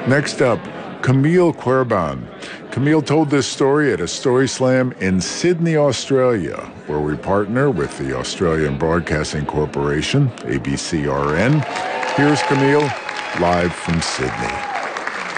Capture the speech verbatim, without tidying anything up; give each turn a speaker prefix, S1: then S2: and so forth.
S1: Next up, Camille Querban. Camille told this story at a Story Slam in Sydney, Australia, where we partner with the Australian Broadcasting Corporation, A B C R N. Here's Camille, live from Sydney.